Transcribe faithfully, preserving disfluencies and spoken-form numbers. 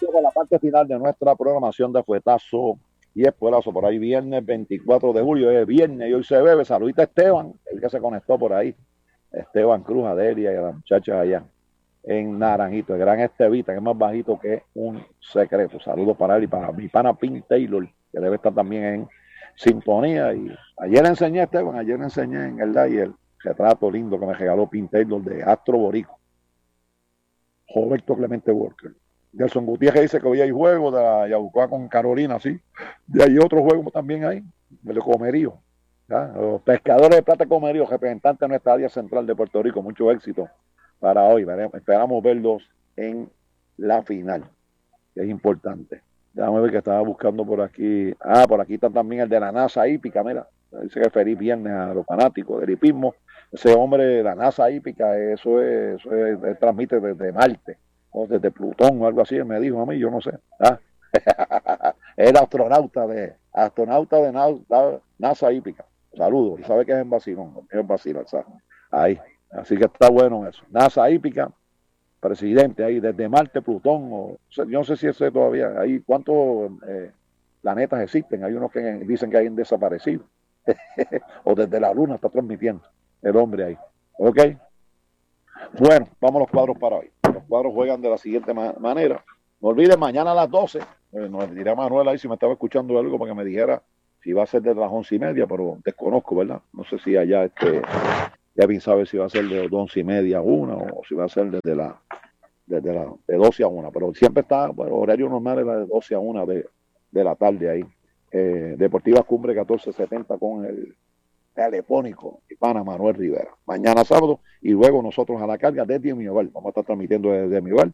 con la parte final de nuestra programación de Fuetazo y Espuelazo por ahí, viernes veinticuatro de julio, es viernes y hoy se bebe. Saludita a Esteban, el que se conectó por ahí, Esteban Cruz, Adelia y a las muchachas allá en Naranjito, el gran Estevita, que es más bajito que un secreto. Saludos para él y para mi pana Pin Taylor, que debe estar también en sintonía. Y ayer le enseñé a Esteban, ayer le enseñé en el live el retrato lindo que me regaló Pin Taylor de Astro Borico, Roberto Clemente Walker. Gelson Gutiérrez dice que hoy hay juego de la Yabucoa con Carolina, sí. De ahí otro juego también hay, de Comerío. ¿Ya? Los pescadores de plata Comerío, representantes de nuestra área central de Puerto Rico. Mucho éxito para hoy. Veremos, esperamos verlos en la final, que es importante. Déjame ver que estaba buscando por aquí. Ah, por aquí está también el de la NASA hípica, mira. Dice que feliz viernes a los fanáticos del hipismo. Ese hombre de la NASA hípica, eso es, eso es, él transmite desde Marte, o desde Plutón o algo así, él me dijo a mí, yo no sé. ¿Ah? Es astronauta de, astronauta de NASA, NASA hípica. Saludos, y sabe que es en vacilón, es en vacilón, ¿sabes? Ahí. Así que está bueno eso. NASA hípica, presidente ahí, desde Marte, Plutón, o, yo no sé si ese todavía, ahí cuántos eh, planetas existen, hay unos que dicen que hay desaparecido, o desde la luna está transmitiendo el hombre ahí, ok. Bueno, vamos a los cuadros para hoy. Los cuadros juegan de la siguiente ma manera. No olviden, mañana a las doce, eh, nos dirá Manuel ahí si me estaba escuchando algo para que me dijera si va a ser de las once y media, pero desconozco, ¿verdad? No sé si allá este ya bien sabe si va a ser de once y media a una o si va a ser desde la, desde la de doce a una, pero siempre está, bueno, horario normal es la de doce a una de, de la tarde ahí. Eh, Deportiva Cumbre catorce setenta con el telefónico y pana Manuel Rivera. Mañana sábado y luego nosotros a la carga desde mi hogar. Vamos a estar transmitiendo desde mi hogar